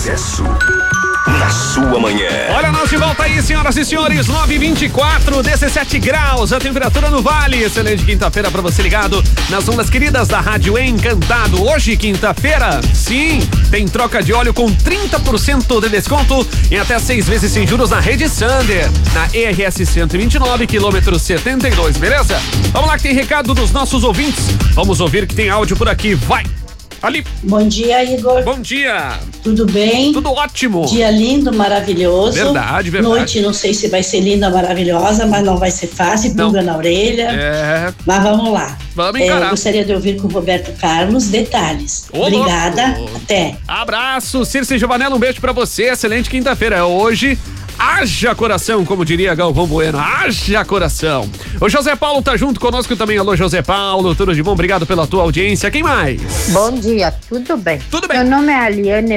Sucesso na sua manhã. Olha, nós de volta aí, senhoras e senhores, 9h24, 17 graus, a temperatura no Vale. Excelente quinta-feira pra você ligado nas ondas queridas da Rádio Encantado. Hoje, quinta-feira, sim, tem troca de óleo com 30% de desconto em até 6 vezes sem juros na Rede Sander, na ERS 129, quilômetro 72, beleza? Vamos lá que tem recado dos nossos ouvintes. Vamos ouvir que tem áudio por aqui, vai! Ali. Bom dia, Igor. Bom dia. Tudo bem? Tudo ótimo. Dia lindo, maravilhoso. Verdade. Noite, não sei se vai ser linda, maravilhosa, mas não vai ser fácil, pulga na orelha. É. Mas vamos lá. Vamos encarar. Gostaria de ouvir com o Roberto Carlos detalhes. Obrigada. Louco. Até. Abraço, Circe Giovanella, um beijo pra você. Excelente quinta-feira. É hoje. Haja coração, como diria Galvão Bueno, haja coração. O José Paulo tá junto conosco também. Alô, José Paulo, tudo de bom? Obrigado pela tua audiência. Quem mais? Bom dia, tudo bem? Tudo bem. Meu nome é Aliane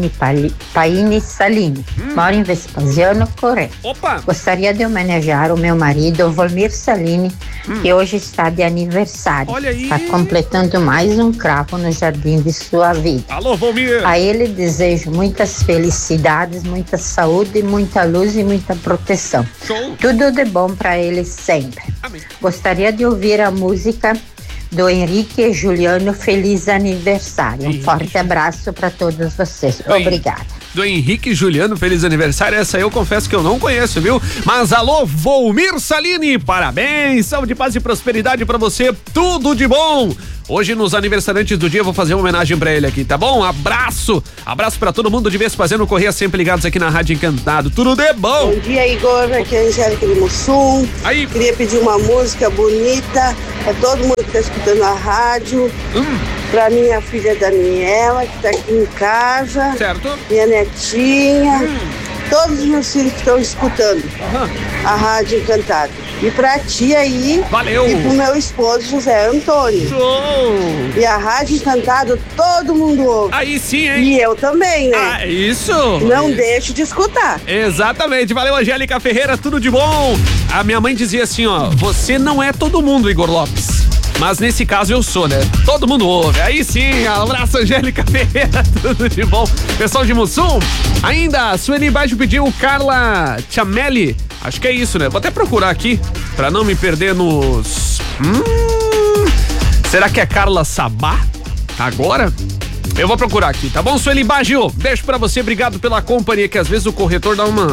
Paini Salini, moro em Vespasiano, Coreia. Opa! Gostaria de homenagear o meu marido, Volmir Salini, que hoje está de aniversário. Olha aí. Está completando mais um cravo no jardim de sua vida. Alô, Volmir! A ele desejo muitas felicidades, muita saúde, muita luz e muita proteção. Show. Tudo de bom para ele sempre. Amém. Gostaria de ouvir a música do Henrique e Juliano, Feliz Aniversário. Um forte abraço para todos vocês. Obrigada. Do Henrique e Juliano, feliz aniversário. Essa eu confesso que eu não conheço, viu? Mas alô, Volmir Salini, parabéns, saúde, paz e prosperidade pra você, tudo de bom. Hoje nos aniversariantes do dia eu vou fazer uma homenagem pra ele aqui, tá bom? Abraço pra todo mundo de Vespasiano Correia, sempre ligados aqui na Rádio Encantado, tudo de bom. Bom dia, Igor, aqui é a Angélica de Mussum. Aí. Queria pedir uma música bonita pra todo mundo que tá escutando a rádio. Pra minha filha Daniela, que tá aqui em casa. Certo. Minha netinha. Todos os meus filhos que estão escutando a Rádio Encantado. E pra ti aí. Valeu. E pro meu esposo, José Antônio. Show. E a Rádio Encantado, todo mundo ouve. Aí sim, hein? E eu também, né? Ah, isso. Não deixo de escutar. Exatamente, valeu, Angélica Ferreira, tudo de bom. A minha mãe dizia assim, ó, você não é todo mundo, Igor Lopes. Mas nesse caso eu sou, né? Todo mundo ouve. Aí sim, abraço, Angélica Ferreira, tudo de bom. Pessoal de Mussum, ainda, Sueli Baixo pediu Carla Chamelli. Acho que é isso, né? Vou até procurar aqui, pra não me perder nos... Será que é Carla Sabá? Agora? Eu vou procurar aqui, tá bom, Sueli Baggio? Beijo pra você, obrigado pela companhia, que às vezes o corretor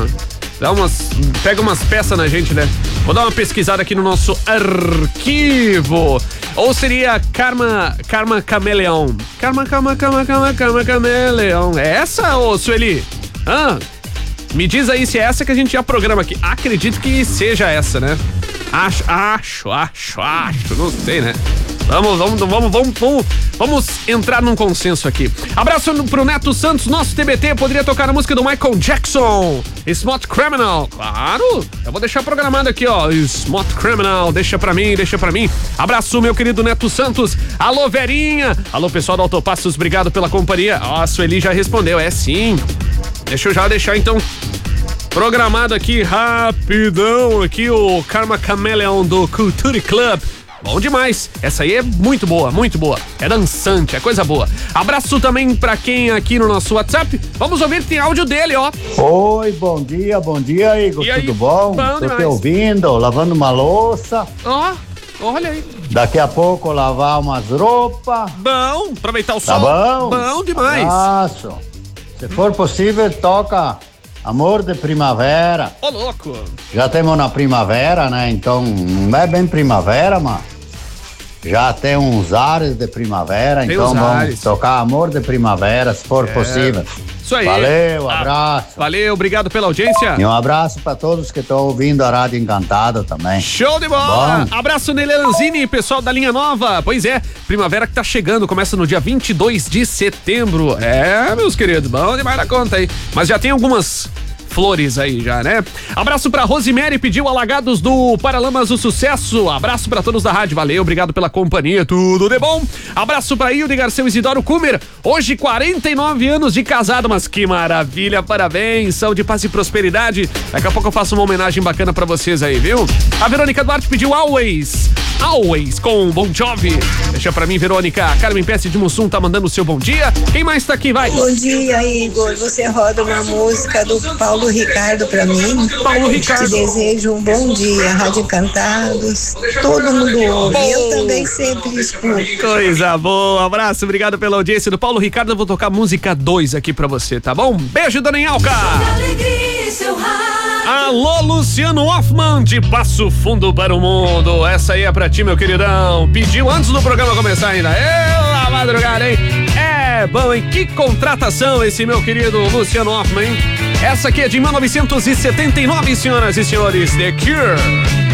pega umas peças na gente, né? Vou dar uma pesquisada aqui no nosso arquivo. Ou seria Karma Cameleão? Karma Cameleão. É essa, ô Sueli? Me diz aí se é essa que a gente já programa aqui. Acredito que seja essa, né? Acho. Não sei, né? Vamos entrar num consenso aqui. Abraço pro Neto Santos, nosso TBT. Poderia tocar a música do Michael Jackson, Smart Criminal. Claro, eu vou deixar programado aqui, ó. Smart Criminal, deixa pra mim. Abraço, meu querido Neto Santos. Alô, Verinha. Alô, pessoal do Autopassos, obrigado pela companhia. A Sueli já respondeu, é sim. Deixa eu já deixar então programado aqui rapidão aqui o Karma Cameleon do Culture Club. Bom demais, essa aí é muito boa, é dançante, é coisa boa. Abraço também pra quem aqui no nosso WhatsApp, vamos ouvir, tem áudio dele, ó. Oi, bom dia, Igor, tudo bom? Tô te ouvindo, lavando uma louça. Ó, olha aí. Daqui a pouco lavar umas roupas. Bom, aproveitar o sol. Tá bom? Bom demais. Abraço. Se for possível, toca Amor de Primavera. Ô, louco. Já temos na primavera, né? Então, não é bem primavera, mas já tem uns ares de primavera. Tem então, vamos ares. tocar Amor de Primavera, se for possível. Isso aí. Valeu, abraço. Valeu, obrigado pela audiência. E um abraço para todos que estão ouvindo a Rádio Encantado também. Show de bola. Bom. Abraço, Nele Lanzini, pessoal da linha nova. Pois é, primavera que tá chegando, começa no dia 22 de setembro. É, meus queridos, bom demais da conta aí. Mas já tem algumas flores aí já, né? Abraço pra Rosemary, pediu Alagados do Paralamas do Sucesso. Abraço pra todos da rádio, valeu, obrigado pela companhia, tudo de bom. Abraço pra Hilde Garceu Isidoro Kumer, hoje 49 anos de casado, mas que maravilha, parabéns, saúde, paz e prosperidade. Daqui a pouco eu faço uma homenagem bacana pra vocês aí, viu? A Verônica Duarte pediu Always com Bon Jovi. Deixa pra mim, Verônica. A Carmen Pesce de Mussum tá mandando o seu bom dia. Quem mais tá aqui, vai? Bom dia, Igor. Você roda uma música do Paulo Ricardo pra mim. Paulo Ricardo. Te desejo um bom dia. Rádio Encantados. Todo mundo ouve. Eu também sempre escuto. Coisa boa. Abraço, obrigado pela audiência do Paulo Ricardo. Eu vou tocar música 2 aqui pra você, tá bom? Beijo, Dona Inhalca. Alô, Luciano Hoffman, de Passo Fundo para o Mundo. Essa aí é pra ti, meu queridão. Pediu antes do programa começar ainda. Ela madrugada, hein? É bom, hein? Que contratação esse meu querido Luciano Hoffman, hein? Essa aqui é de 1979, senhoras e senhores. The Cure.